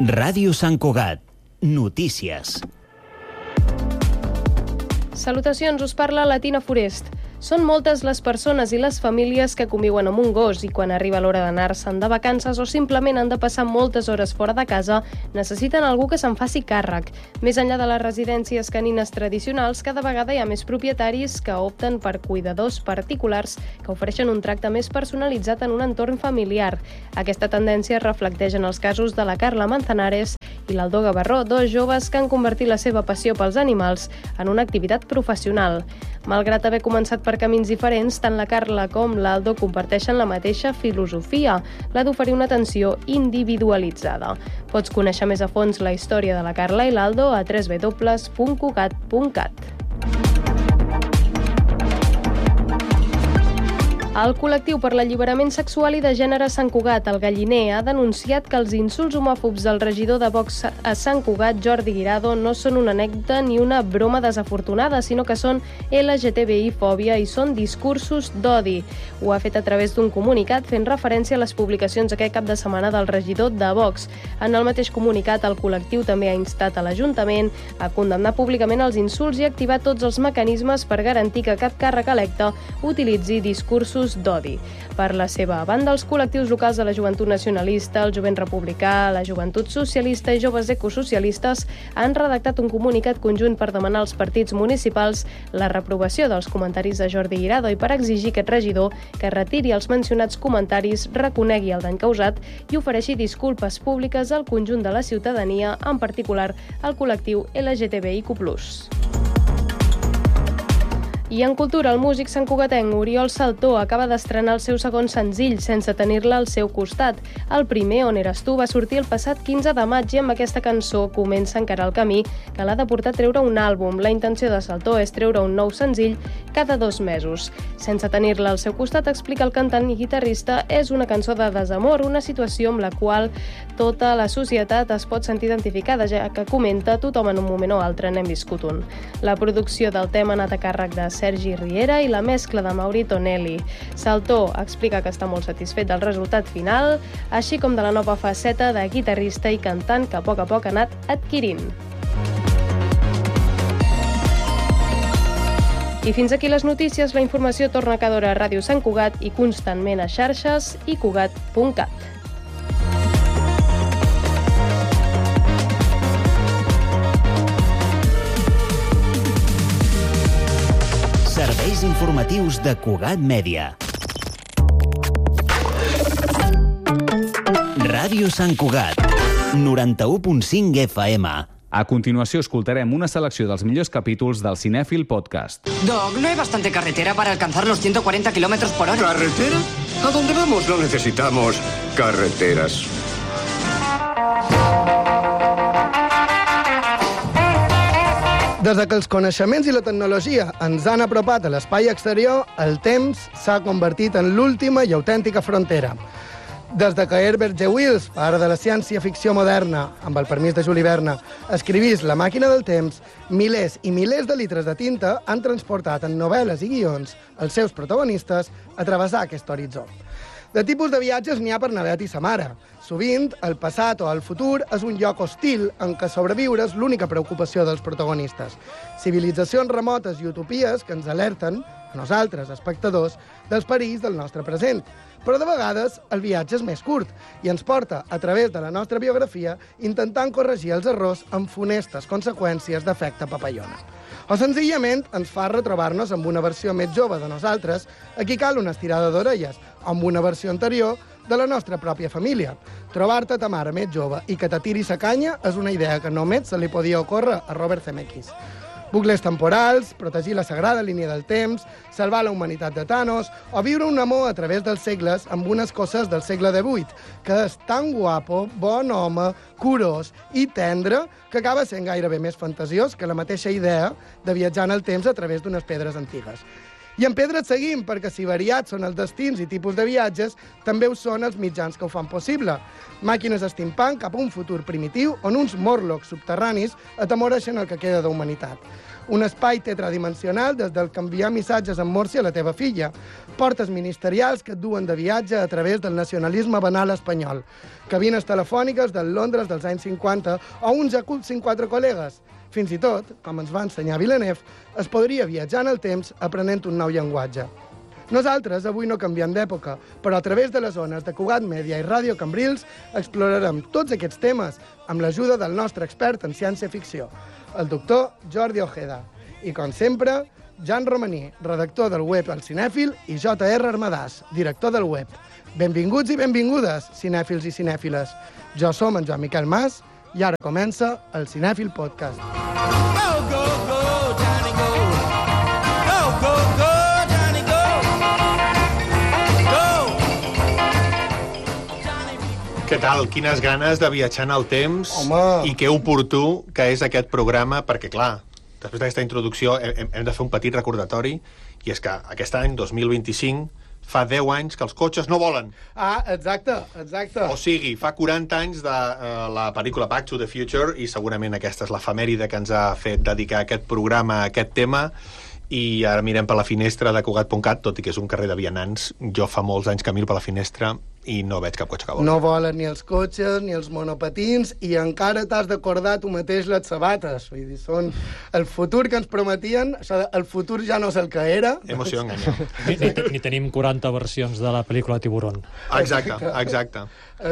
Ràdio Sant Cugat. Notícies. Salutacions, us parla la Tina Forest. Són moltes les persones i les famílies que conviuen amb un gos i quan arriba l'hora d'anar-se'n de vacances o simplement han de passar moltes hores fora de casa, necessiten algú que se'n faci càrrec. Més enllà de les residències canines tradicionals, cada vegada hi ha més propietaris que opten per cuidadors particulars que ofereixen un tracte més personalitzat en un entorn familiar. Aquesta tendència es reflecteix en els casos de la Carla Manzanares i l'Aldo Gavarró, dos joves que han convertit la seva passió pels animals en una activitat professional. Malgrat haver començat per camins diferents, tant la Carla com l'Aldo comparteixen la mateixa filosofia, la d'oferir una atenció individualitzada. Pots conèixer més a fons la història de la Carla i l'Aldo a www.cugat.cat. El col·lectiu per l'alliberament sexual i de gènere Sant Cugat, el Galliner, ha denunciat que els insults homòfobs del regidor de Vox a Sant Cugat, Jordi Guirado, no són una anècdota ni una broma desafortunada, sinó que són LGTBI-fòbia i són discursos d'odi. Ho ha fet a través d'un comunicat fent referència a les publicacions aquest cap de setmana del regidor de Vox. En el mateix comunicat, el col·lectiu també ha instat a l'Ajuntament a condemnar públicament els insults i activar tots els mecanismes per garantir que cap càrrec electe utilitzi discursos d'odi. Per la seva banda, els col·lectius locals de la Joventut Nacionalista, el Jovent Republicà, la Joventut Socialista i Joves Ecosocialistes han redactat un comunicat conjunt per demanar als partits municipals la reprovació dels comentaris de Jordi Guirado i per exigir aquest regidor que retiri els mencionats comentaris, reconegui el dany causat i ofereixi disculpes públiques al conjunt de la ciutadania, en particular al col·lectiu LGTBIQ+. I en cultura, el músic santcugatenc Oriol Saltó acaba d'estrenar el seu segon senzill, Sense tenir-la al seu costat. El primer, On eres tu, va sortir el passat 15 de maig i amb aquesta cançó comença encara el camí que l'ha de portar a treure un àlbum. La intenció de Saltó és treure un nou senzill cada 2 mesos. Sense tenir-la al seu costat, explica el cantant i guitarrista, és una cançó de desamor, una situació amb la qual tota la societat es pot sentir identificada, ja que comenta tothom en un moment o altre n'hem viscut un. La producció del tema ha anat a càrrec de Sergi Riera i la mescla de Mauri Tonelli. Saltó explica que està molt satisfet del resultat final, així com de la nova faceta de guitarrista i cantant que a poc ha anat adquirint. I fins aquí les notícies. La informació torna cada hora a Ràdio Sant Cugat i constantment a xarxes i cugat.cat. Serveis informatius de Cugat Mèdia. Ràdio Sant Cugat, 91.5 FM. A continuació escoltarem una selecció dels millors capítols del Cinèfil Podcast. Doc, ¿no hay bastante carretera para alcanzar los 140 kilómetros por hora? ¿Carretera? ¿A dónde vamos? No necesitamos carreteras. Des que els coneixements i la tecnologia ens han apropat a l'espai exterior, el temps s'ha convertit en l'última i autèntica frontera. Des que Herbert G. Wells, pare de la ciència-ficció moderna, amb el permís de Juli Verne, escrivís La màquina del temps, milers i milers de litres de tinta han transportat en novel·les i guions els seus protagonistes a travessar aquest horitzó. De tipus de viatges n'hi ha per Navet i sa mare. Sovint, el passat o el futur és un lloc hostil en què sobreviure és l'única preocupació dels protagonistes. Civilitzacions remotes i utopies que ens alerten, a nosaltres, espectadors, dels perills del nostre present. Però de vegades el viatge és més curt i ens porta, a través de la nostra biografia, intentant corregir els errors amb funestes conseqüències d'efecte papallona. O senzillament ens fa retrobar-nos amb una versió més jove de nosaltres, a qui cal una estirada d'orelles, o amb una versió anterior de la nostra pròpia família. Trobar-te ta mare més jove i que te tiri sa canya és una idea que només se li podia ocórrer a Robert Zemeckis. Bucles temporals, protegir la sagrada línia del temps, salvar la humanitat de Thanos o viure un amor a través dels segles amb unes coses del segle XVIII, que és tan guapo, bon home, curós i tendre que acaba sent gairebé més fantasiós que la mateixa idea de viatjar en el temps a través d'unes pedres antigues. I en pedres seguim, perquè si variats són els destins i tipus de viatges, també ho són els mitjans que ho fan possible. Màquines steampunk cap a un futur primitiu on uns Morlocks subterranis atemoreixen el que queda d'humanitat. Un espai tetradimensional des del que enviar missatges en morse a la teva filla. Portes ministerials que et duen de viatge a través del nacionalisme banal espanyol. Cabines telefòniques del Londres dels anys 50 o un jacuzzi amb 4 col·legues. Fins i tot, com ens va ensenyar Villeneuve, es podria viatjar en el temps aprenent un nou llenguatge. Nosaltres avui no canviem d'època, però a través de les ones de Cugat Mèdia i Ràdio Cambrils explorarem tots aquests temes amb l'ajuda del nostre expert en ciència-ficció, el doctor Jordi Ojeda. I, com sempre, Jan Romaní, redactor del web El Cinèfil, i J.R. Armadàs, director del web. Benvinguts i benvingudes, cinèfils i cinèfiles. Jo som en Joan Miquel Mas, i ara comença el Cinèfil Podcast. Go, go, go, Johnny, go. Go, go, go, Johnny, go. Go. Què tal? Quines ganes de viatjar en el temps. Home. I que oportú que és aquest programa, perquè, clar, després d'aquesta introducció hem de fer un petit recordatori, i és que aquest any, 2025, fa 10 anys que els cotxes no volen. Ah, exacte. O sigui, fa 40 anys de la pel·lícula Back to the Future, i segurament aquesta és l'efemèride que ens ha fet dedicar aquest programa a aquest tema, i ara mirem per la finestra de Cugat.cat, tot i que és un carrer de vianants. Jo fa molts anys que miro per la finestra i no veig cap cotxe que vol. No volen ni els cotxes, ni els monopatins, i encara t'has d'acordar tu mateix les sabates. Vull dir, són el futur que ens prometien, el futur ja no és el que era. Emoció enganya. Ni tenim 40 versions de la pel·lícula Tiburón. Exacte.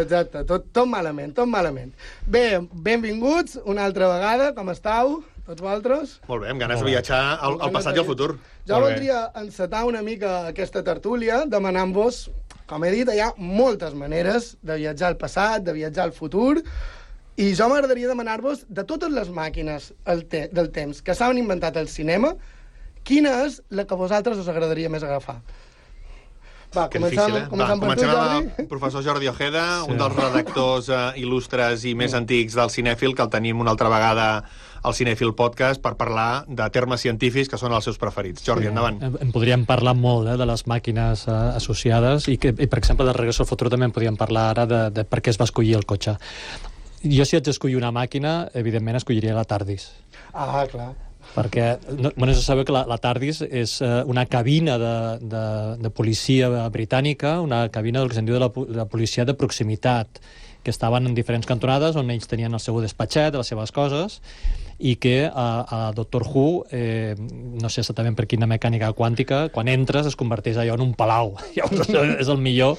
Tot malament. Bé, benvinguts una altra vegada, com estàu? Tots vosaltres? Molt bé, amb ganes de viatjar al passat i al futur. Jo voldria encetar una mica aquesta tertúlia demanant-vos, com he dit, hi ha moltes maneres de viatjar al passat, de viatjar al futur, i jo m'agradaria demanar-vos, de totes les màquines del temps que s'han inventat al cinema, quina és la que a vosaltres us agradaria més agafar? Va, comencem per tu, Jordi. Amb el professor Jordi Ojeda, un dels redactors il·lustres i més antics del Cinèfil, que el tenim una altra vegada al Cinèfil Podcast per parlar de termes científics que són els seus preferits. Jordi, endavant. En podríem parlar molt de les màquines associades i, per exemple, de Regreso al futur també en podríem parlar ara de per què es va escollir el cotxe. Jo, si haig d'escollir una màquina, evidentment escolliria la TARDIS. Ah, clar. Perquè, bueno, se sabe que la TARDIS és una cabina de policia britànica, una cabina del que se'n diu de la policia de proximitat, que estaven en diferents cantonades on ells tenien el seu despatxet, les seves coses, i que a Doctor Who, no sé exactament per quina mecànica quàntica, quan entres es converteix allò en un palau. Llavors, és el millor.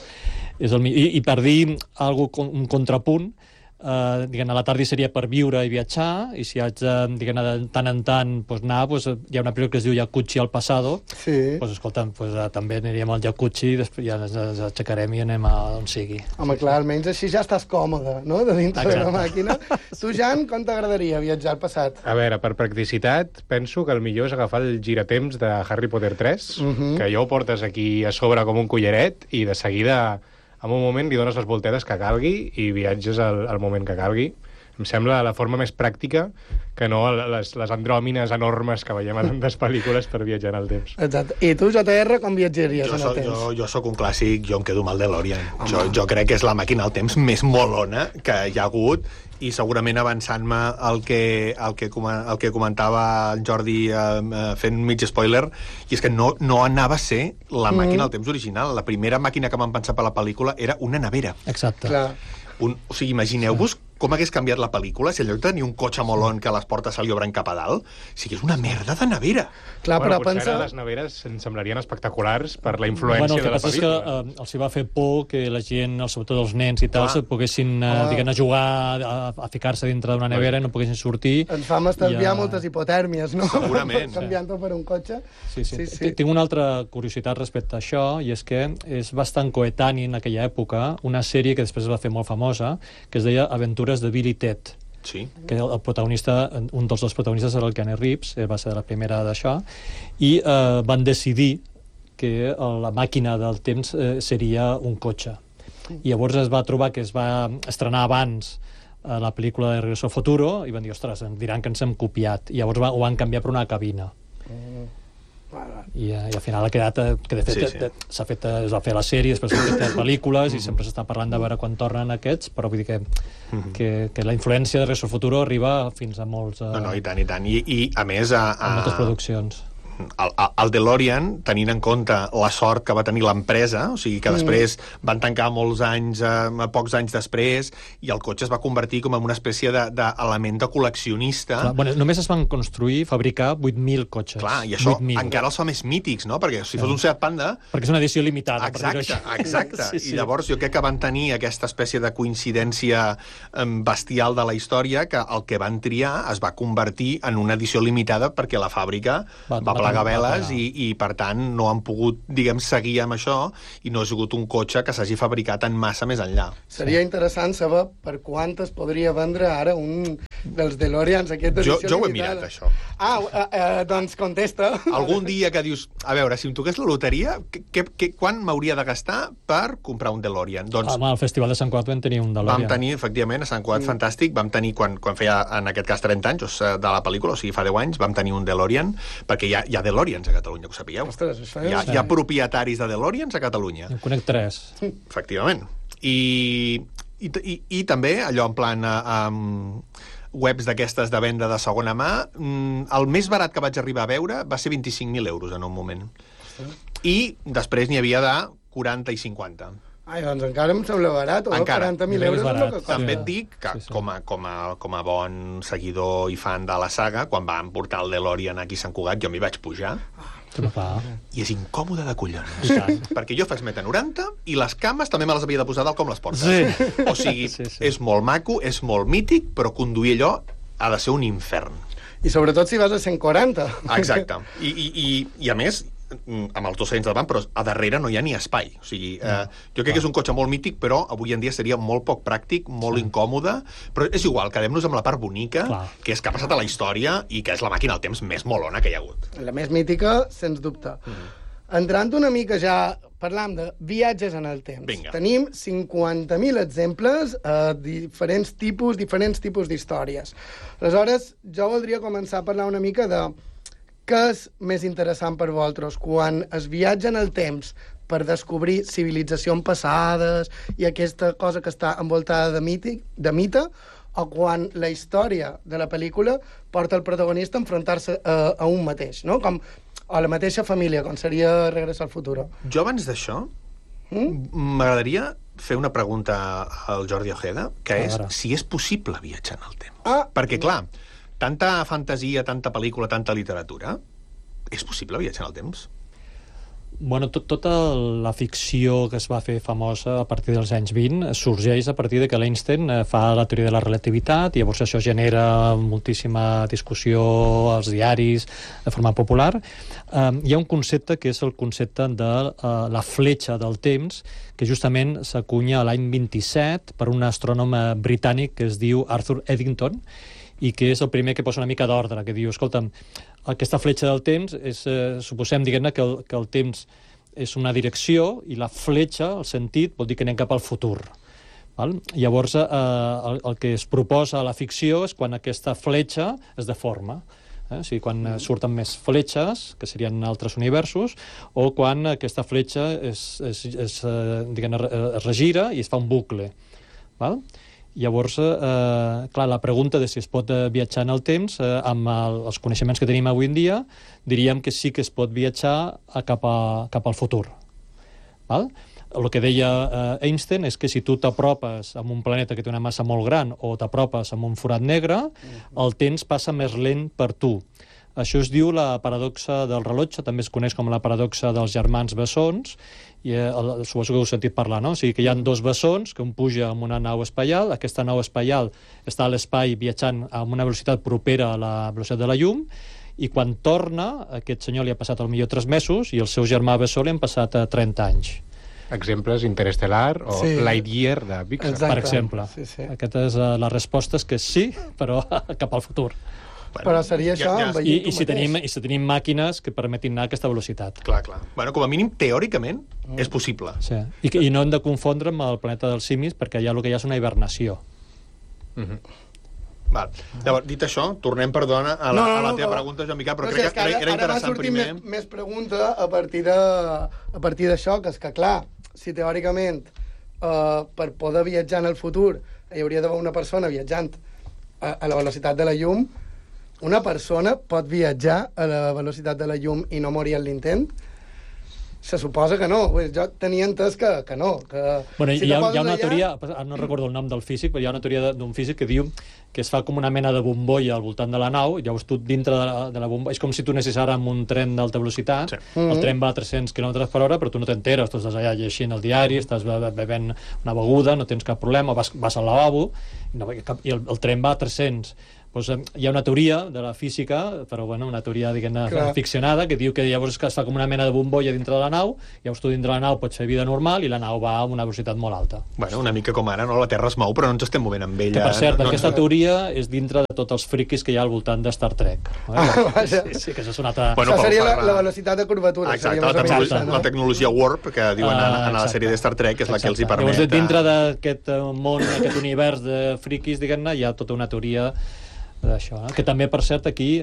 I per dir un contrapunt, diguem-ne, la TARDIS seria per viure i viatjar, i si haig de, diguem-ne, de tant en tant anar, hi ha una pel·lícula que es diu Jacuzzi al Passado, escolta'm, també aniríem al Jacuzzi i després ja ens aixecarem i anem a on sigui. Home, clar, almenys així ja estàs còmode, no?, de dintre de la màquina. Tu, Jan, com t'agradaria viatjar al passat? A veure, per practicitat, penso que el millor és agafar el giratemps de Harry Potter 3, que ja ho portes aquí a sobre com un collaret i de seguida, en un moment, li dones les voltetes que calgui i viatges al moment que calgui. Em sembla la forma més pràctica que no les andròmines enormes que veiem en les pel·lícules per viatjar en el temps. Exacte. I tu, JR, com viatjaries en el temps? Jo soc un clàssic, jo em quedo amb el DeLorean. Jo crec que és la màquina del temps més molona que hi ha hagut, i segurament avançant-me el que comentava en Jordi fent mig spoiler, i és que no anava a ser la màquina del temps original. La primera màquina que van pensar per la pel·lícula era una nevera. Exacte. Clar. O sigui, imagineu-vos com hagués canviat la pel·lícula si en lloc de tenir un cotxe molon que les portes se li obren cap a dalt, o sigui, és una merda de nevera. Clar, bueno, però pensa... les neveres ens semblarien espectaculars per la influència de la pel·lícula. El que passa és que els va fer por que la gent, sobretot els nens i tal, se poguessin diguem-ne, jugar a ficar-se dintre d'una nevera i no poguessin sortir. Ens fa estalviar moltes hipotèrmies, no? Segurament. Canviant-ho per un cotxe. Sí. Tinc una altra curiositat respecte a això, i és que és bastant coetani en aquella època una sèrie que després es va fer molt famosa, que es deia Aventures de Bill i Ted. Sí. Que el protagonista, un dels dos protagonistes era el Keanu Reeves, va ser la primera d'això, i van decidir que la màquina del temps seria un cotxe. I llavors es va trobar que es va estrenar abans la pel·lícula de Regreso al Futuro, i van dir, ostres, ens diran que ens hem copiat, i llavors ho van canviar per una cabina. I al final ha quedat que de fet s'ha fet, es va fer la sèrie, després s'ha fet pel·lícules i sempre s'està parlant de veure quan tornen aquests, però vull dir que la influència de Regreso al Futuro arriba fins a molts... No, i tant. I a més... A moltes produccions. El DeLorean, tenint en compte la sort que va tenir l'empresa, o sigui que després van tancar molts anys, pocs anys després, i el cotxe es va convertir com en una espècie d'element de col·leccionista. Clar, bueno, només es van fabricar 8.000 cotxes. Clar, i això encara els fa més mítics, no? Perquè si fos un Seat Panda... Perquè és una edició limitada. Exacte. I llavors jo crec que van tenir aquesta espècie de coincidència bestial de la història, que el que van triar es va convertir en una edició limitada perquè la fàbrica va plegar veles i per tant no han pogut, diguem, seguir amb això i no ha sigut un cotxe que s'hagi fabricat en massa més enllà. Seria interessant saber per quantes podria vendre ara un dels DeLoreans, aquesta edició jo ho he mirat, això. Doncs contesta. Algun dia que dius, a veure, si em toqués la loteria, quan m'hauria de gastar per comprar un DeLorean? Doncs, al Festival de Sant Cugat vam tenir un DeLorean. Vam tenir, efectivament, a Sant Cugat fantàstic, vam tenir, quan feia, en aquest cas, 30 anys de la pel·lícula, o sigui, fa 10 anys, vam tenir un DeLorean, perquè hi ha DeLoreans a Catalunya, que ho sapigueu. Ostres, hi ha propietaris de DeLoreans a Catalunya. En conec 3. Efectivament. I també, allò en plan... webs d'aquestes de venda de segona mà, el més barat que vaig arribar a veure va ser 25.000 euros en un moment. I després n'hi havia de 40 i 50. Doncs encara em sembla barat, 40.000 euros és el que costa. També et dic que, com a bon seguidor i fan de la saga, quan van portar el DeLorean aquí a Sant Cugat, jo m'hi vaig pujar. I és incòmode de collons. Perquè jo faig 1,90 m i les cames també me les havia de posar dalt com les portes. O sigui, és molt maco, és molt mític, però conduir allò ha de ser un infern. I sobretot si vas a 140. Exacte. I a més, amb els 2 seients davant, però a darrere no hi ha ni espai. O sigui, jo crec que és un cotxe molt mític, però avui en dia seria molt poc pràctic, molt incòmode, però és igual, quedem-nos amb la part bonica, que és que ha passat a la història i que és la màquina del temps més molona que hi ha hagut. La més mítica, sens dubte. Entrant una mica ja, parlam de viatges en el temps. Vinga. Tenim 50.000 exemples a diferents tipus d'històries. Aleshores, jo voldria començar a parlar una mica de què és més interessant per vosaltres, quan es viatja en el temps per descobrir civilitzacions passades i aquesta cosa que està envoltada de mite, o quan la història de la pel·lícula porta el protagonista a enfrontar-se a un mateix, no? Com a la mateixa família, com seria Regreso al Futuro. Jo abans d'això m'agradaria fer una pregunta al Jordi Ojeda, que és si és possible viatjar en el temps. Perquè, clar, tanta fantasia, tanta pel·lícula, tanta literatura, és possible viatjar en el temps? Bueno, tota la ficció que es va fer famosa a partir dels anys 20 sorgeix a partir de que l'Einstein fa la teoria de la relativitat i llavors això genera moltíssima discussió als diaris de forma popular. Hi ha un concepte que és el concepte de la fletxa del temps, que justament s'acunya a l'any 27 per un astrònom britànic que es diu Arthur Eddington, i que és el primer que posa una mica d'ordre, que diu, escolta'm, aquesta fletxa del temps, suposem, diguem-ne, que el temps és una direcció i la fletxa, el sentit, vol dir que anem cap al futur. Val? Llavors, el que es proposa a la ficció és quan aquesta fletxa es deforma. O sigui, quan surten més fletxes, que serien altres universos, o quan aquesta fletxa es regira i es fa un bucle. Val? Llavors, clar, la pregunta de si es pot viatjar en el temps, amb els coneixements que tenim avui en dia, diríem que sí que es pot viatjar cap al futur. Val? El que deia Einstein és que si tu t'apropes a un planeta que té una massa molt gran o t'apropes a un forat negre, el temps passa més lent per tu. Això es diu la paradoxa del rellotge, també es coneix com la paradoxa dels germans bessons, i suposo que heu sentit parlar, no? O sigui que hi ha 2 bessons, que un puja amb una nau espacial, aquesta nau espacial està a l'espai viatjant amb una velocitat propera a la velocitat de la llum, i quan torna, aquest senyor li ha passat potser 3 mesos i el seu germà bessó li han passat 30 anys. Exemples, Interestelar o Lightyear de Pixar. Per exemple. Aquesta és la resposta, és que sí, però cap al futur. Però seria això I si tenim màquines que permetin anar a aquesta velocitat. Clar. Bueno, com a mínim, teòricament, és possible. Sí. I no hem de confondre amb el planeta dels simis, perquè allà el que hi ha és una hibernació. Val. Llavors, dit això, tornem, perdona, a la teva pregunta, Joan Miquel, però crec que era interessant primer. Ara m'ha sortit més pregunta a partir d'això, que és que, clar, si teòricament per poder viatjar en el futur hi hauria d'haver una persona viatjant a la velocitat de la llum, una persona pot viatjar a la velocitat de la llum i no morir en l'intent? Se suposa que no. Jo tenia entès que no. Bueno, hi ha una teoria, no recordo el nom del físic, però hi ha una teoria d'un físic que diu que es fa com una mena de bombolla al voltant de la nau, i llavors tu dintre de la bombolla... És com si tu anessis ara amb un tren d'alta velocitat, el tren va a 300 km per hora, però tu no t'enteres, tu estàs allà llegint el diari, estàs bevent una beguda, no tens cap problema, vas al lavabo, i el tren va a 300. Pues, hi ha una teoria de la física, però bueno, una teoria ficcionada, que diu que llavors es fa com una mena de bombolla dintre de la nau, llavors tu dintre de la nau pots fer vida normal i la nau va a una velocitat molt alta. Bueno, una mica com ara, no? La Terra es mou, però no ens estem movent amb ella. Que, per cert, aquesta teoria és dintre de tots els friquis que hi ha al voltant de Star Trek. Sí, que això és una altra... Això seria la velocitat de curvatura. Exacte, la tecnologia Warp, que diuen a la sèrie de Star Trek, és la que els hi permet... Llavors, dintre d'aquest món, aquest univers de friquis, diguem-ne, hi ha tota una teoria d'això, que també, per cert, aquí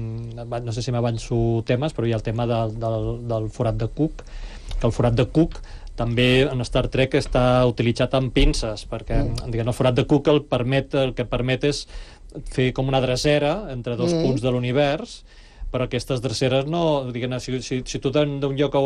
no sé si m'avanço temes, però hi ha el tema del forat de Cook, que el forat de Cook també en Star Trek està utilitzat amb pinces, perquè el forat de Cook el que permet és fer com una drecera entre dos punts de l'univers, però aquestes dreceres no... Si tu per anar d'un lloc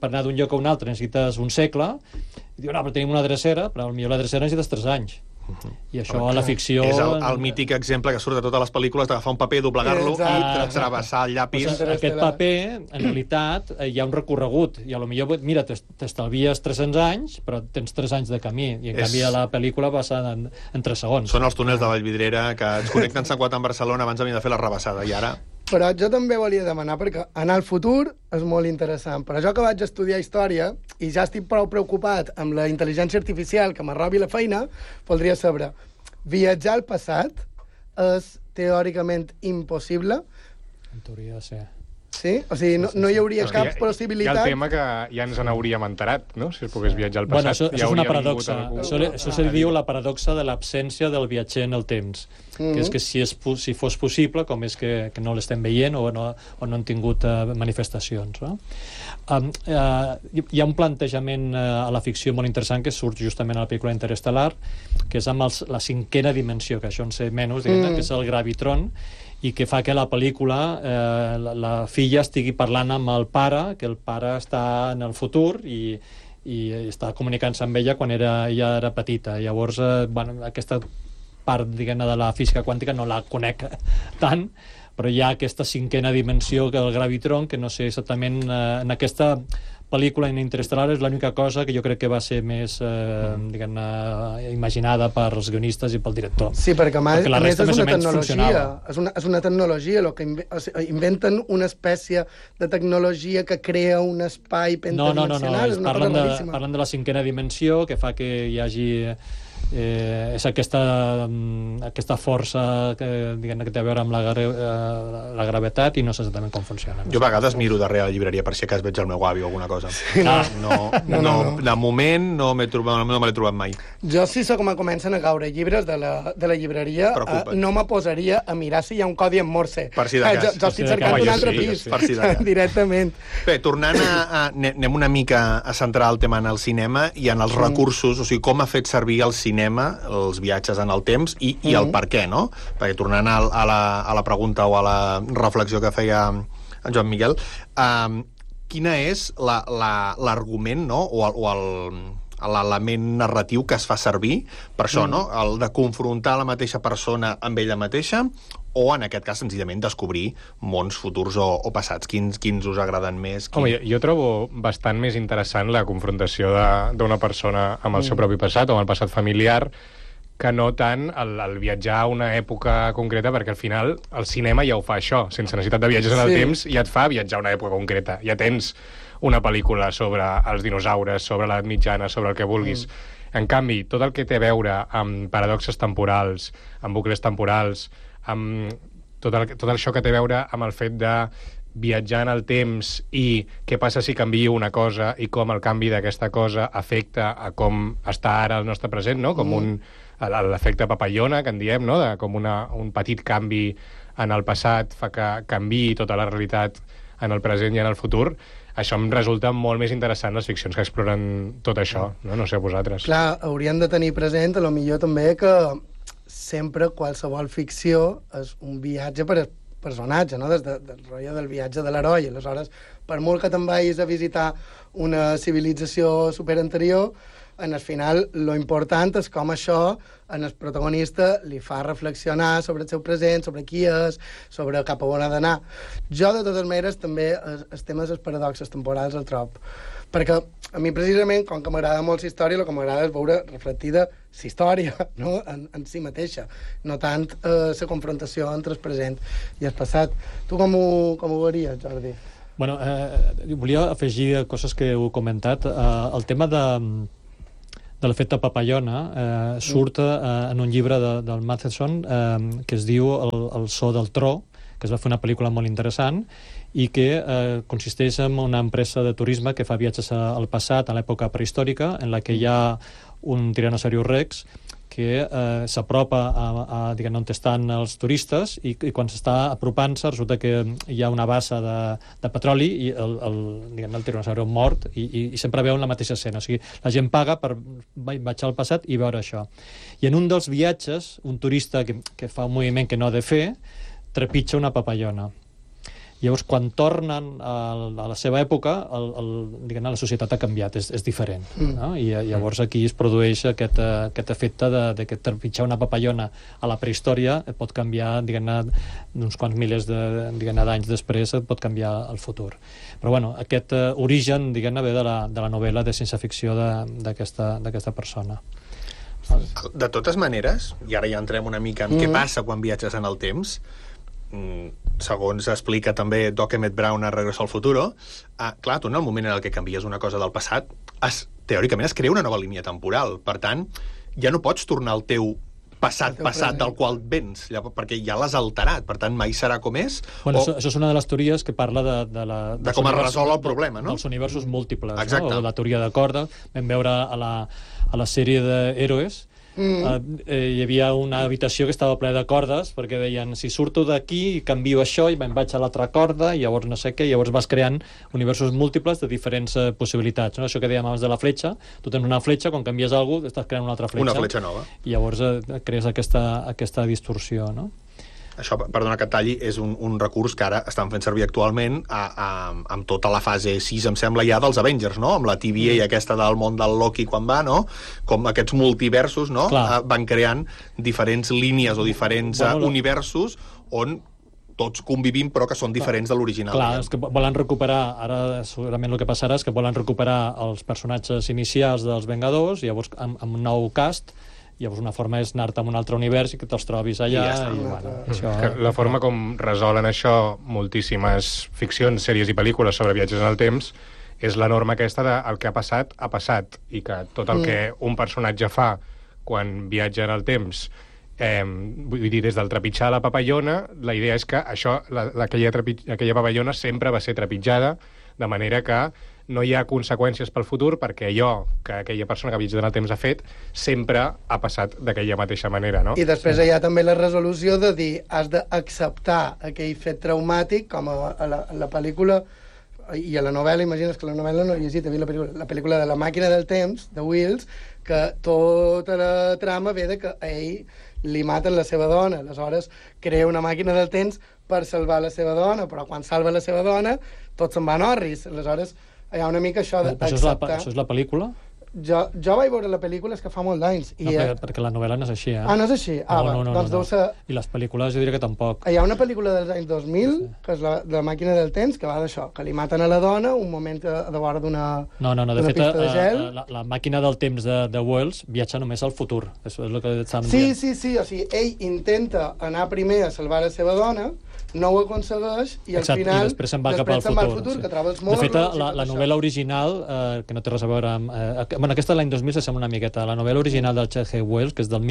a un altre necessites un segle, diu, no, però tenim una drecera, però potser la drecera necessites 3 anys. I això a la ficció... És el mític exemple que surt de totes les pel·lícules d'agafar un paper, doblegar-lo i travessar el llapis. Aquest paper, en realitat, hi ha un recorregut, i potser, mira, t'estalvies 300 anys, però tens 3 anys de camí, i en canvi a la pel·lícula passa en 3 segons. Són els túnels de Vallvidrera que ens connecten Sant Cugat amb Barcelona abans havien de fer la rebassada, i ara... Però jo també volia demanar, perquè anar al futur és molt interessant, però jo que vaig estudiar història i ja estic prou preocupat amb la intel·ligència artificial que m'arrobi la feina, voldria saber, viatjar al passat és teòricament impossible? En teoria, sí. Sí? O sigui, no hi hauria cap possibilitat... Hi ha el tema que ja ens n'hauríem enterat, no? Si es pogués viatjar al passat. Bueno, això és una paradoxa. Això se diu la paradoxa de l'absència del viatger en el temps. Que és que si fos possible, com és que no l'estem veient o no han tingut manifestacions, no? Hi ha un plantejament a la ficció molt interessant que surt justament a la pel·lícula Interestelar, que és amb la 5ª dimensió, que això en sé menys, que és el gravitron, i que fa que la pel·lícula la filla estigui parlant amb el pare, que el pare està en el futur i està comunicant-se amb ella quan ella era petita. Llavors, aquesta part, diguem-ne, de la física quàntica no la conec tant, però hi ha aquesta 5ª dimensió que el gravitron, que no sé exactament en aquesta pel·lícula en Interestelar és l'única cosa que jo crec que va ser més diguem-ne imaginada pels guionistes i pel director. Sí, perquè a més és una tecnologia, és una tecnologia, que inventen una espècie de tecnologia que crea un espai pentadimensional. No, parlen de la 5ª dimensió, que fa que hi hagi és aquesta força que té a veure amb la gravetat i no sé exactament com funciona. Jo a vegades miro darrere la llibreria per si a cas veig el meu avi o alguna cosa. De moment no me l'he trobat mai. Jo si comencen a caure llibres de la llibreria no me posaria a mirar si hi ha un codi en Morse. Per si de cas. Jo estic cercant un altre pis directament. Bé, tornant anem una mica a centrar el tema en el cinema i en els recursos, o sigui, com ha fet servir el cinema, els viatges en el temps i el per què, no? Perquè tornant a la pregunta o a la reflexió que feia en Joan Miguel, quina és l'argument, no? O l'element narratiu que es fa servir per això, no? El de confrontar la mateixa persona amb ella mateixa o, en aquest cas, senzillament descobrir mons futurs o passats. Quins us agraden més? Home, jo trobo bastant més interessant la confrontació d'una persona amb el seu propi passat o amb el passat familiar que no tant el viatjar a una època concreta, perquè al final el cinema ja ho fa això, sense necessitat de viatges en el temps, ja et fa viatjar a una època concreta. Ja tens una pel·lícula sobre els dinosaures, sobre l'edat mitjana, sobre el que vulguis. En canvi, tot el que té a veure amb paradoxes temporals, amb bucles temporals, amb tot això que té a veure amb el fet de viatjar en el temps i què passa si canvio una cosa i com el canvi d'aquesta cosa afecta a com està ara el nostre present, no? Com l'efecte papallona, que en diem, no? De com un petit canvi en el passat fa que canviï tota la realitat en el present i en el futur. Això em resulta molt més interessant les ficcions que exploren tot això, no? No sé a vosaltres. Clar, hauríem de tenir present, a lo millor també, que sempre qualsevol ficció és un viatge per al personatge, no? Des del rotllo del viatge de l'heroi. Aleshores, per molt que te'n vagis a visitar una civilització superanterior, en el final, lo important és com això en el protagonista li fa reflexionar sobre el seu present, sobre qui és, sobre cap a on ha d'anar. Jo, de totes maneres, també els temes dels paradoxes temporals el trob. Perquè a mi, precisament, com que m'agrada molt la història, el que m'agrada és veure reflectida la història, no? en si mateixa, no tant la confrontació entre el present i el passat. Tu com ho veuries, Jordi? Bueno, volia afegir coses que heu comentat. El tema de l'efecte papallona surt en un llibre del Matheson que es diu El so del tro, que es va fer una pel·lícula molt interessant i que consisteix en una empresa de turisme que fa viatges al passat, a l'època prehistòrica, en la que hi ha un Tyrannosaurus Rex que s'apropa a on estan els turistes i quan s'està apropant-se resulta que hi ha una bassa de petroli i el Tyrannosaurus mort i sempre veuen la mateixa escena. O sigui, la gent paga per baixar al passat i veure això. I en un dels viatges, un turista que fa un moviment que no ha de fer, trepitja una papallona. Llavors, quan tornen a la seva època, la societat ha canviat, és diferent. No? I llavors aquí es produeix aquest efecte de que trepitjar una papallona a la prehistòria pot canviar, uns quants milers d'anys després, pot canviar el futur. Però bueno, aquest origen, ve de la novel·la de ciència-ficció d'aquesta persona. De totes maneres, i ara ja entrem una mica en què passa quan viatges en el temps, segons explica també Doc Emmett Brown a Regreso al Futuro, clar, tu en el moment en el que canvies una cosa del passat, teòricament es crea una nova línia temporal. Per tant, ja no pots tornar al teu passat del qual vens, perquè ja l'has alterat, per tant mai serà com és. Bueno, això és una de les teories que parla de com es resol el problema, no? Dels universos múltiples, exacte. No? O la teoria de corda. Vam veure a la sèrie d'Héroes, hi havia una habitació que estava plena de cordes, perquè deien, si surto d'aquí canvio això i me'n vaig a l'altra corda i llavors no sé què, i llavors vas creant universos múltiples de diferents possibilitats, no? Això que dèiem abans de la fletxa, tu tens una fletxa, quan canvies alguna cosa estàs creant una altra fletxa. Una fletxa nova. I llavors crees aquesta distorsió, no? Això, perdona que et talli, és un recurs que ara estan fent servir actualment amb tota la fase 6, em sembla, ja dels Avengers, no? Amb la TVA i aquesta del món del Loki quan va, no? Com aquests multiversos, no? Van creant diferents línies o diferents universos on tots convivim però que són diferents de l'original. Clar, és que volen recuperar, ara segurament el que passarà és que volen recuperar els personatges inicials dels Vengadors, llavors amb un nou cast. Llavors una forma és anar-te a un altre univers i que te'ls trobis allà. La forma com resolen això moltíssimes ficcions, sèries i pel·lícules sobre viatges en el temps és la norma aquesta de el que ha passat, i que tot el que un personatge fa quan viatja en el temps, vull dir, des del trepitjar la papallona, la idea és que aquella papallona sempre va ser trepitjada, de manera que no hi ha conseqüències pel futur perquè allò que aquella persona que ha viatjat en el temps ha fet sempre ha passat d'aquella mateixa manera, no? I després hi ha també la resolució de dir has d'acceptar aquell fet traumàtic, com a la pel·lícula i a la novel·la, imagines que la novel·la no he llegit, la pel·lícula de La màquina del temps, de Wills, que tota la trama ve de que a ell li maten la seva dona, aleshores crea una màquina del temps per salvar la seva dona, però quan salva la seva dona tot se'n va a Norris, aleshores hi ha una mica això d'acceptar. Això és la pel·lícula? Jo vaig veure la pel·lícula, és que fa molt d'anys. Perquè la novel·la no és així, no és així? Doncs I les pel·lícules jo diria que tampoc. Hi ha una pel·lícula dels anys 2000, que és la màquina del temps, que va d'això, que li maten a la dona un moment de vora d'una pista de gel. La màquina del temps de Wells viatja només al futur. Això és el que estàvem dient. Sí, o sigui, ell intenta anar primer a salvar la seva dona, no ho aconsegueix i al final i després se'n va cap al futur, que troba els morros. De fet, la novel·la original, que no té res a veure amb... aquesta de l'any 2000 sembla una miqueta. La novel·la original del H.G. Wells, que és del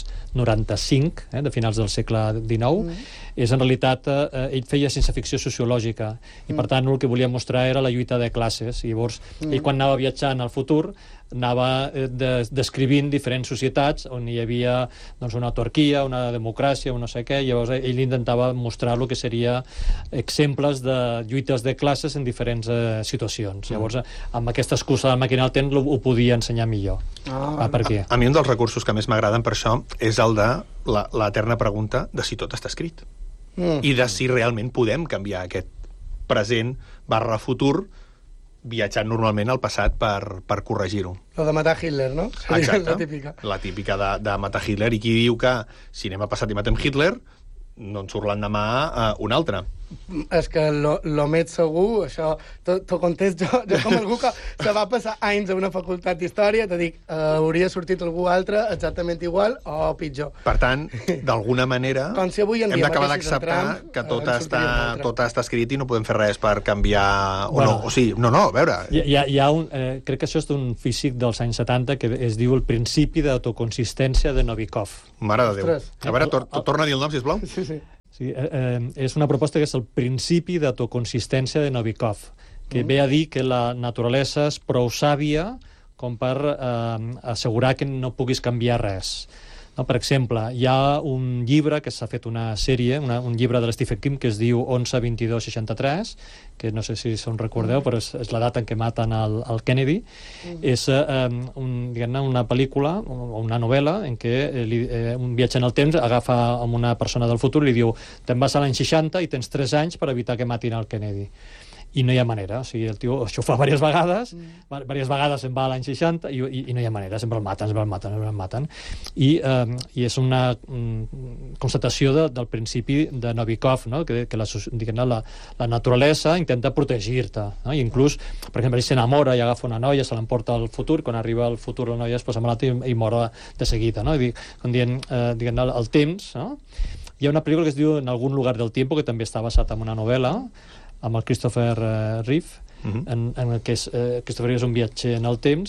1895, de finals del segle XIX, és en realitat... ell feia ciència-ficció sociològica i per tant el que volia mostrar era la lluita de classes i llavors ell quan anava viatjant al futur anava descrivint diferents societats on hi havia una autarquia, una democràcia, un no sé què, llavors ell intentava mostrar el que seria exemples de lluites de classes en diferents situacions. Llavors, amb aquesta excusa de màquina del temps ho podia ensenyar millor. Per què? A mi un dels recursos que més m'agraden per això és el de l'eterna pregunta de si tot està escrit. I de si realment podem canviar aquest present / futur viatjant normalment al passat per corregir-ho. Lo de matar Hitler, no? Exacte, la típica de matar Hitler. I qui diu que si anem al passat i matem Hitler, no en surt l'endemà un altre. És que lo més segur, això t'ho contesto jo com algú que se va passar anys a una facultat d'història, te dic, hauria sortit algú altre exactament igual o pitjor. Per tant, d'alguna manera, hem d'acabar d'acceptar que tot està escrit i no podem fer res per canviar o no. O sigui, no, a veure... Hi ha crec que això és d'un físic dels anys 70 que es diu el principi d'autoconsistència de Novikov. Mare de Déu. A veure, torna a dir el nom, sisplau. Sí. Sí, és una proposta que és el principi d'autoconsistència de Novikov, que ve a dir que la naturalesa és prou sàvia com per assegurar que no puguis canviar res. No, per exemple, hi ha un llibre que s'ha fet una sèrie, un llibre de l'Stephen King que es diu 11-22-63, que no sé si se'n recordeu, però és la data en què maten el Kennedy. És una pel·lícula o una novel·la en què un viatge en el temps agafa amb una persona del futur i li diu te'n vas a l'any 60 i tens 3 anys per evitar que matin el Kennedy. I no hi ha manera, o sigui, el tio això ho fa diverses vegades se'n va a l'any 60 i no hi ha manera, sempre el maten. I és una constatació del principi de Novikov, no? que la naturalesa intenta protegir-te, no? I inclús, per exemple, ell s'enamora i agafa una noia, se l'emporta al futur, quan arriba al futur la noia es posa malalta i mor de seguida, no? Com dient, el temps, no? Hi ha una pel·lícula que es diu En algun lugar del tiempo, que també està basat en una novel·la, amb el Christopher Reeve, en què Christopher Reeve és un viatger en el temps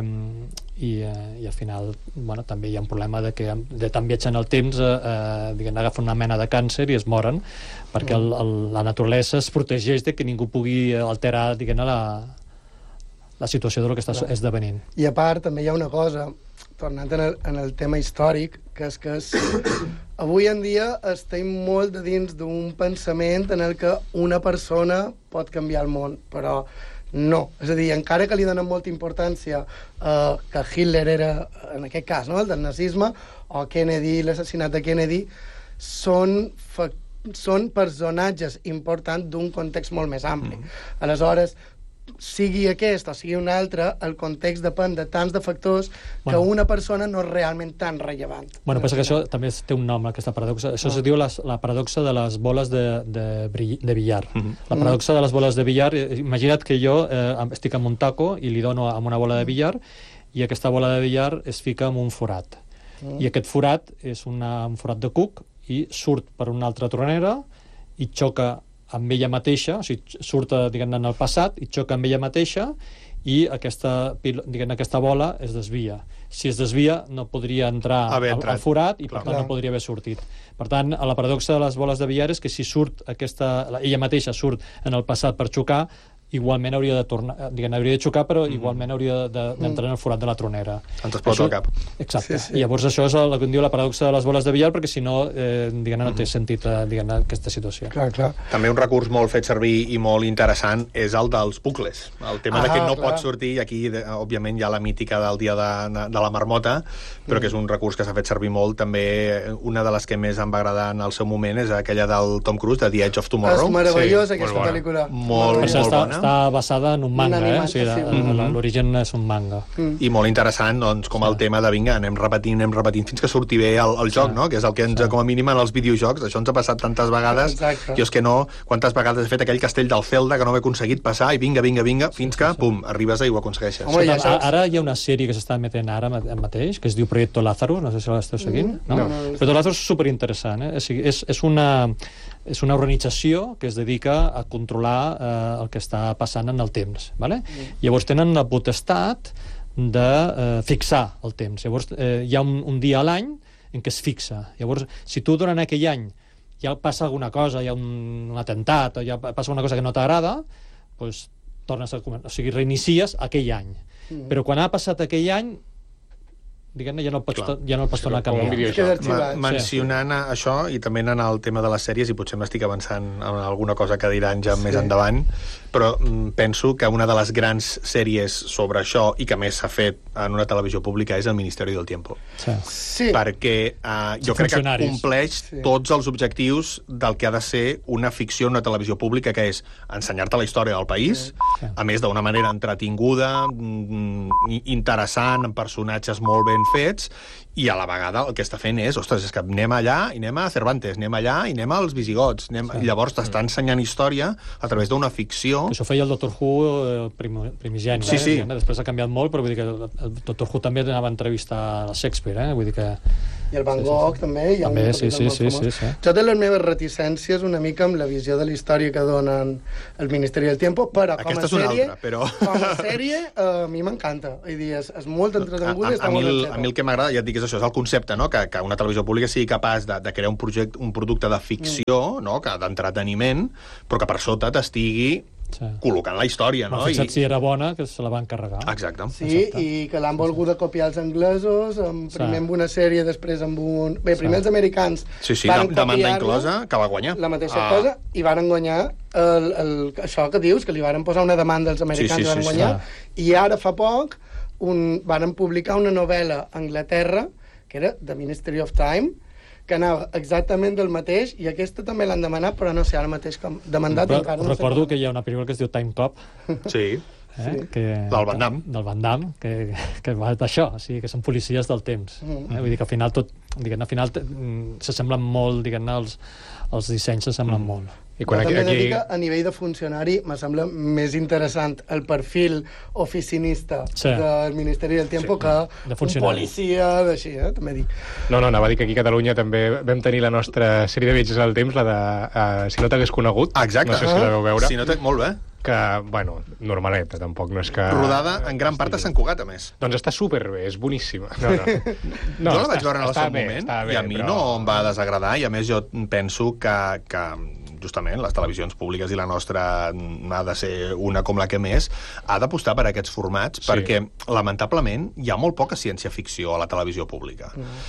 i al final també hi ha un problema de que de tant viatjar en el temps agafen una mena de càncer i es moren perquè la naturalesa es protegeix de que ningú pugui alterar la situació del que està esdevenint. I a part també hi ha una cosa, tornant en el tema històric, que és que avui en dia estem molt de dins d'un pensament en el que una persona pot canviar el món, però no. És a dir, encara que li donen molta importància que Hitler era, en aquest cas, no, el del nazisme, o Kennedy, l'assassinat de Kennedy, són personatges importants d'un context molt més ampli. Aleshores, sigui aquest o sigui un altre, el context depèn de tants de factors que una persona no és realment tan rellevant. Pensa que això també té un nom, aquesta paradoxa. Això es diu la paradoxa de les boles de billar. La paradoxa de les boles de billar, imagina't que jo estic amb un taco i li dono amb una bola de billar i aquesta bola de billar es fica en un forat. I aquest forat és un forat de cuc i surt per una altra tronera i xoca amb ella mateixa, o sigui, surt en el passat i xoca amb ella mateixa i aquesta bola es desvia. Si es desvia, no podria entrar al forat i per tant no podria haver sortit. Per tant, la paradoxa de les boles de billar és que si surt ella mateixa surt en el passat per xocar, igualment hauria de tornar, hauria de xocar, però igualment hauria d'entrar en el forat de la tronera. Ens explota el cap. Exacte. I llavors això és el que en diu la paradoxa de les boles de billar, perquè si no, no té sentit aquesta situació. Clar. També un recurs molt fet servir i molt interessant és el dels bucles. El tema de que no pot sortir, i aquí, òbviament, hi ha la mítica del dia de la marmota, però que és un recurs que s'ha fet servir molt. També una de les que més em va agradar en el seu moment és aquella del Tom Cruise, de The Edge of Tomorrow. És meravellosa, aquesta pel·lícula. Molt bona. Està basada en un manga, o sigui, l'origen és un manga. I molt interessant, doncs, com el tema de vinga, anem repetint fins que surti bé el joc, no? Que és el que ens, com a mínim, en els videojocs, això ens ha passat tantes vegades, jo és que no, quantes vegades he fet aquell castell del Zelda que no he aconseguit passar, i vinga, fins que, pum, arribes i ho aconsegueixes. Ara hi ha una sèrie que s'està emetent ara mateix, que es diu Proyecto Lázaro, no sé si l'esteu seguint, no? Proyecto Lázaro és superinteressant, és una organització que es dedica a controlar el que està passant en el temps. Llavors tenen la potestat de fixar el temps. Llavors hi ha un dia a l'any en què es fixa. Llavors, si tu durant aquell any ja passa alguna cosa, hi ha un atemptat o ja passa una cosa que no t'agrada, doncs tornes a començar, o sigui, reinicies aquell any. Però quan ha passat aquell any, diguem-ne, ja no el pots tornar a canviar. Mencionant això, i també anant al tema de les sèries, i potser m'estic avançant en alguna cosa que diran ja més endavant, però penso que una de les grans sèries sobre això, i que més s'ha fet en una televisió pública, és El Ministeri del Tiempo. Sí. Perquè jo crec que compleix tots els objectius del que ha de ser una ficció en una televisió pública, que és ensenyar-te la història del país, a més d'una manera entretinguda, interessant, amb personatges molt ben fets, i a la vegada el que està fent és, ostres, és que anem allà i anem a Cervantes, anem allà i anem als visigots, llavors t'està ensenyant història a través d'una ficció. Això feia el Doctor Who primigeni, sí. Després ha canviat molt, però vull dir que el Doctor Who també anava a entrevistar a Shakespeare, vull dir que... I el Van Gogh també. També, sí. Jo té les meves reticències una mica amb la visió de la història que donen el Ministeri del Tiempo, però com a sèrie a mi m'encanta. És molt entretinguda i està molt ben feta. A mi el que m'agrada, ja et dic, és això, és el concepte, no? Que una televisió pública sigui capaç de crear un producte de ficció, no? D'entreteniment, però que per sota t'estigui col·locant la història, no? Fixa't si era bona, que se la van carregar. Exacte. Sí, i que l'han volgut copiar els anglesos, primer amb una sèrie, després amb un... Bé, primer els americans van demanda inclosa, que va guanyar. La mateixa cosa, i van guanyar això que dius, que li van posar una demanda als americans i van guanyar, i ara fa poc van publicar una novel·la a Anglaterra, que era The Ministry of Time, que anava exactament del mateix, i aquesta també l'han demanat, però no sé, ara mateix com demandat encara no sé. Recordo que hi ha una pel·lícula que es diu Time Cop. Sí. Del Van Damme. Del Van Damme, que va d'això, o sigui, que són policies del temps. Vull dir que al final s'assemblen molt, diguem-ne, els dissenys s'assemblen molt. I quan també he de dir que a nivell de funcionari me sembla més interessant el perfil oficinista del Ministeri del Tiempo que un policia d'així, també dic. No, anava a dir que aquí a Catalunya també vam tenir la nostra sèrie de viatges al temps, la de Si no t'hagués conegut. Exacte. No sé si la veu veure. Molt bé. Que, bueno, normaleta, tampoc no és que... Rodada en gran part a Sant Cugat, a més. Doncs està superbé, és boníssima. Jo la vaig veure en el seu moment, i a mi no em va desagradar, i a més jo penso que justament les televisions públiques i la nostra ha de ser una com la que més, ha d'apostar per aquests formats, perquè lamentablement hi ha molt poca ciència-ficció a la televisió pública.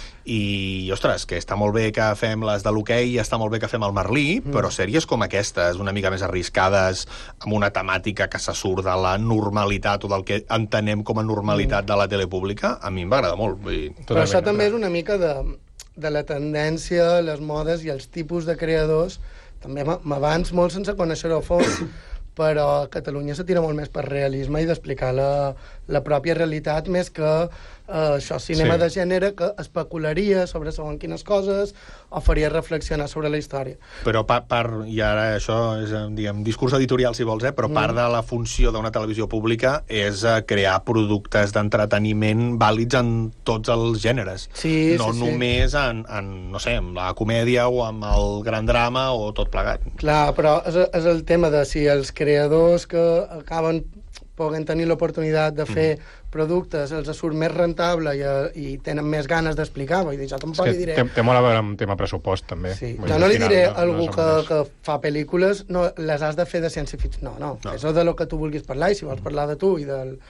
I, ostres, que està molt bé que fem les de l'hoquei i està molt bé que fem el Merlí, però sèries com aquestes, una mica més arriscades, amb una temàtica que se surt de la normalitat o del que entenem com a normalitat de la tele pública, a mi em va agradar molt. Però això també és una mica de la tendència, les modes i els tipus de creadors. També m'abans molt sense conèixer-ho a fons, però a Catalunya se tira molt més per realisme i d'explicar la pròpia realitat, més que això, cinema de gènere que especularia sobre segons quines coses o faria reflexionar sobre la història. Però i ara això és, diguem, discurs editorial, si vols, però part de la funció d'una televisió pública és crear productes d'entreteniment vàlids en tots els gèneres. No només en, no sé, en la comèdia o amb el gran drama o tot plegat. Clar, però és el tema de si els creadors que acaben poden tenir l'oportunitat de fer productes, els surt més rentable i tenen més ganes d'explicar. Vull dir, jo tampoc li diré... Té molt a veure amb tema pressupost, també. Sí. Jo no li diré a algú que fa pel·lícules, no, les has de fer de ciència-ficció. No. És de lo que tu vulguis parlar, i si vols parlar de tu i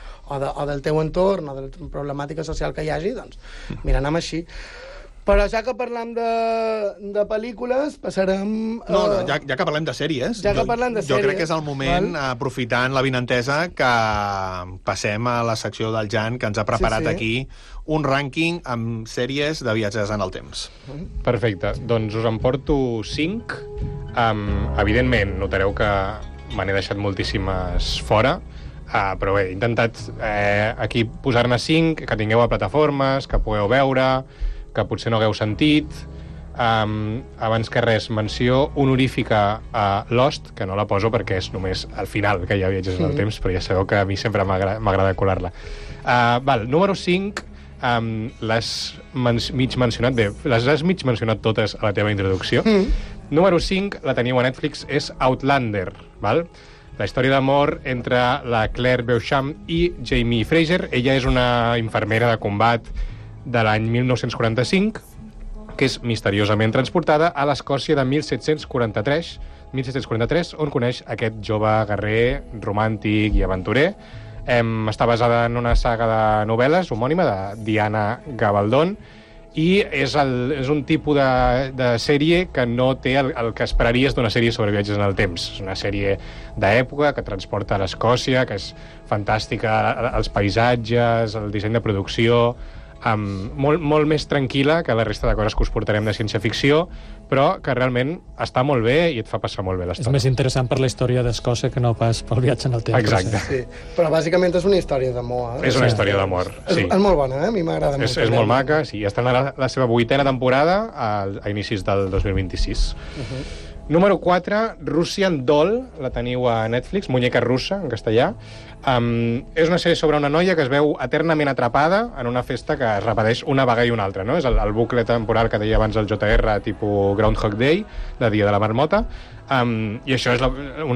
o del teu entorn o de la problemàtica social que hi hagi, doncs, mira, anem així. Però ja que parlem de pel·lícules, passarem... Ja que parlem de sèries, jo crec que és el moment, aprofitant l'avinentesa, que passem a la secció del Jan, que ens ha preparat aquí un rànquing amb sèries de viatges en el temps. Perfecte. Doncs us en porto 5. Evidentment, notareu que me n'he deixat moltíssimes fora, però bé, he intentat aquí posar-ne 5, que tingueu a plataformes, que pugueu veure, que potser no hagueu sentit. Abans que res, menció honorífica a Lost, que no la poso perquè és només al final que hi ha viatges en el temps, però ja sabeu que a mi sempre m'agrada colar-la. Número 5, les has mig mencionat totes a la teva introducció. Número 5, la teniu a Netflix, és Outlander, val? La història d'amor entre la Claire Beauchamp i Jamie Fraser. Ella és una infermera de combat de l'any 1945, que és misteriosament transportada a l'Escòcia de 1743, on coneix aquest jove guerrer, romàntic i aventurer, Està basada en una saga de novel·les homònima de Diana Gabaldon, i és un tipus de sèrie que no té el que esperaries d'una sèrie sobre viatges en el temps. És una sèrie d'època que transporta a l'Escòcia, que és fantàstica, els paisatges, el disseny de producció, molt més tranquil·la que la resta de coses que us portarem de ciència-ficció, però que realment està molt bé i et fa passar molt bé l'estona. És més interessant per la història d'Escòcia que no pas pel viatge en el temps. Exacte. Sí. Però bàsicament és una història d'amor. És una història d'amor, sí. És molt bona, a mi m'agrada molt. És molt maca, sí. Està en la seva 8a temporada a inicis del 2026. Número 4, Russian Doll, la teniu a Netflix, Muñeca russa, en castellà. És una sèrie sobre una noia que es veu eternament atrapada en una festa que es repeteix una vegada i una altra, no? És el bucle temporal que deia abans el JR, tipus Groundhog Day, de Dia de la Marmota. I això és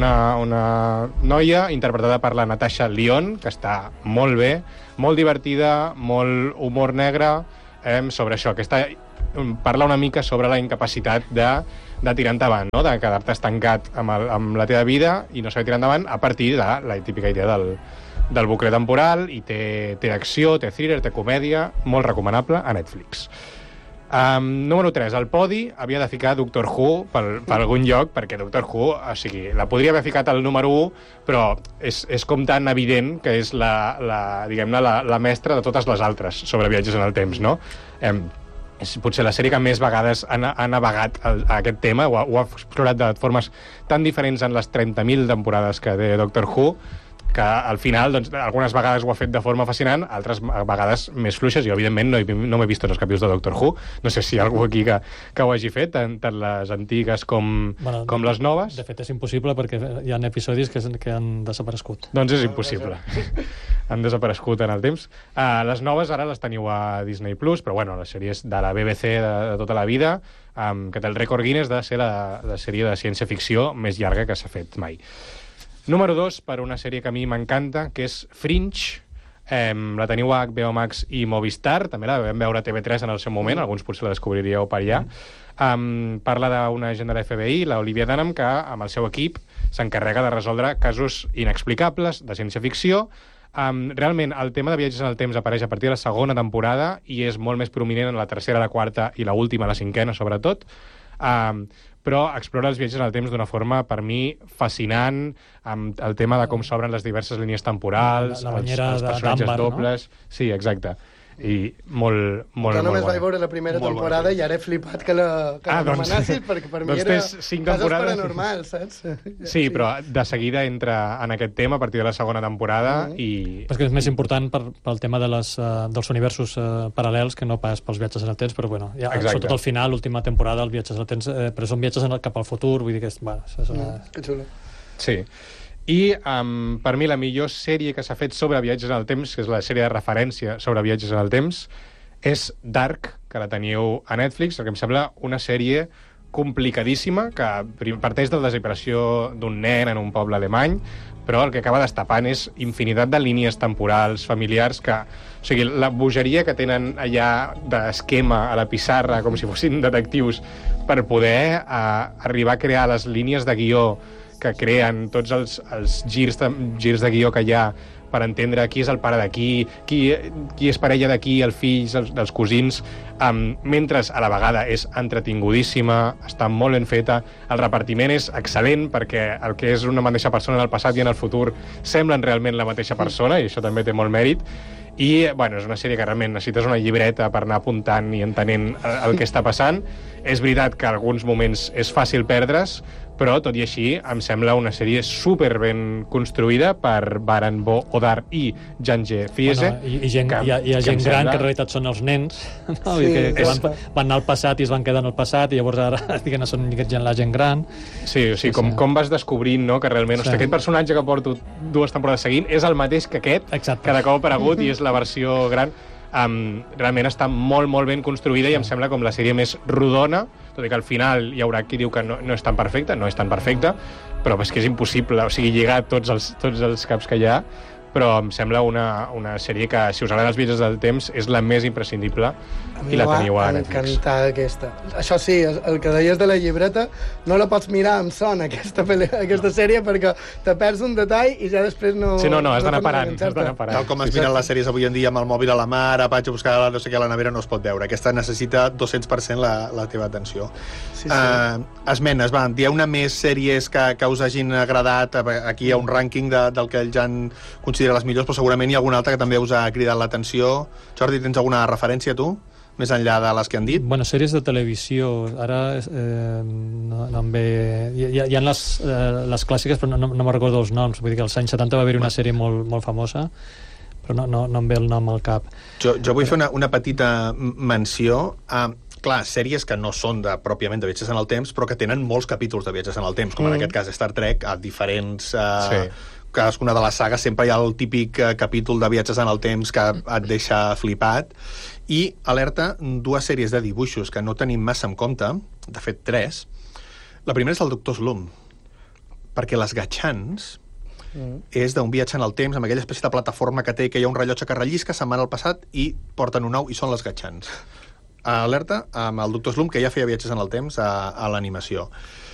una noia interpretada per la Natasha Lyonne, que està molt bé, molt divertida, molt humor negre, sobre això, parla una mica sobre la incapacitat de tirar endavant, no? De quedar-te estancat amb la teva vida i no saber tirar endavant a partir de la típica idea del bucle temporal, i té acció, té thriller, té comèdia, molt recomanable a Netflix. Número 3, al podi havia de ficar Doctor Who per algun lloc, perquè Doctor Who, o sigui, la podria haver ficat al número 1, però és com tan evident que és diguem-ne, la mestra de totes les altres sobre viatges en el temps, no? És potser la sèrie que més vegades ha navegat a aquest tema, ho ha explorat de formes tan diferents en les 30.000 temporades que té Doctor Who, que al final, doncs, algunes vegades ho ha fet de forma fascinant, altres vegades més fluixes. Jo, evidentment, no m'he vist tots els capítols de Doctor Who. No sé si hi ha algú aquí que ho hagi fet, tant les antigues com les noves. De fet, és impossible, perquè hi ha episodis que han desaparegut. Doncs és impossible. Han desaparegut en el temps. Les noves ara les teniu a Disney+, però bueno, les sèries de la BBC de tota la vida, que té el rècord Guinness de ser la sèrie de ciència-ficció més llarga que s'ha fet mai. Número 2, per una sèrie que a mi m'encanta, que és Fringe. La teniu a HBO Max i Movistar, també la vam veure a TV3 en el seu moment, alguns potser la descobriríeu per allà. Parla d'una agent de la FBI, la Olivia Dunham, que amb el seu equip s'encarrega de resoldre casos inexplicables de ciència-ficció. Realment, el tema de viatges en el temps apareix a partir de la segona temporada i és molt més prominent en la tercera, la quarta i la última, la cinquena, sobretot. Però explora els viatges en el temps d'una forma, per mi, fascinant, amb el tema de com s'obren les diverses línies temporals, els personatges dobles... No? Sí, exacte. I molt bona. Jo només vaig veure la primera temporada i ara he flipat que l'anomenassis, perquè per mi era casos paranormals, saps? Sí, però de seguida entra en aquest tema a partir de la segona temporada i... És que és més important pel tema dels universos paral·lels que no pas pels viatges en el temps, però bueno, ja, sobretot al final, l'última temporada, els viatges en el temps, però són viatges cap al futur, vull dir que és una... Que xulo. Sí. I per mi la millor sèrie que s'ha fet sobre viatges en el temps, que és la sèrie de referència sobre viatges en el temps, és Dark, que la teniu a Netflix, que em sembla una sèrie complicadíssima, que parteix de la desaparició d'un nen en un poble alemany, però el que acaba destapant és infinitat de línies temporals, familiars, o sigui, la bogeria que tenen allà d'esquema a la pissarra, com si fossin detectius, per poder arribar a crear les línies de guió que creen tots els girs de guió que hi ha per entendre qui és el pare d'aquí, qui és parella d'aquí, els fills, dels cosins, mentre a la vegada és entretingudíssima, està molt ben feta, el repartiment és excel·lent perquè el que és una mateixa persona en el passat i en el futur semblen realment la mateixa persona, i això també té molt mèrit. I, bueno, és una sèrie que realment necessites una llibreta per anar apuntant i entenent el que està passant. És veritat que en alguns moments és fàcil perdre's, però, tot i així, em sembla una sèrie super ben construïda per Baran Odar i Jange Friese. Bueno, hi ha gent gran que en realitat són els nens, no? Sí, que van anar al passat i es van quedar en el passat, i llavors ara són la gent gran. Sí, o sigui, com vas descobrint, no?, que realment aquest personatge que porto 2 temporades seguint és el mateix que aquest, que de cop ha aparegut i és la versió gran. Realment està molt, molt ben construïda i em sembla com la sèrie més rodona, tot i que al final hi haurà qui diu que no és tan perfecta, però és que és impossible, o sigui, lligar tots els caps que hi ha, però em sembla una sèrie que, si us agraden els viatges del temps, és la més imprescindible i la teniu a Netflix. Encantada aquesta. Això sí, el que deies de la llibreta, no la pots mirar amb son, aquesta sèrie, perquè te perds un detall i ja després no... Sí, no, has d'anar parant. Tal com es miren les sèries avui en dia amb el mòbil a la mà, ara vaig a buscar no sé què a la nevera, no es pot veure. Aquesta necessita 200% la teva atenció. Sí. Esmenes, va, dieu una més sèries que us hagin agradat. Aquí hi ha un rànquing del que ells han considera les millors, però segurament hi ha alguna altra que també us ha cridat l'atenció. Jordi, tens alguna referència, tu? Més enllà de les que han dit? Bueno, sèries de televisió. Ara no em ve... Hi ha les clàssiques, però no me'n recordo els noms. Vull dir que als anys 70 va haver una sèrie molt famosa, però no em ve el nom al cap. Jo vull fer una petita menció a... Clar, sèries que no són pròpiament de viatges en el temps, però que tenen molts capítols de viatges en el temps, com en aquest cas Star Trek, a diferents... Cadascuna de les sagues sempre hi ha el típic capítol de viatges en el temps que et deixa flipat. I, alerta, 2 sèries de dibuixos que no tenim massa en compte, de fet 3. La primera és el Doctor Slump, perquè les Gatchans és d'un viatge en el temps, amb aquella espècie de plataforma que té, que hi ha un rellotge que rellisca, se'n van al passat i porten un nou, i són les Gatchans. Alerta amb el Doctor Slump, que ja feia viatges en el temps a l'animació.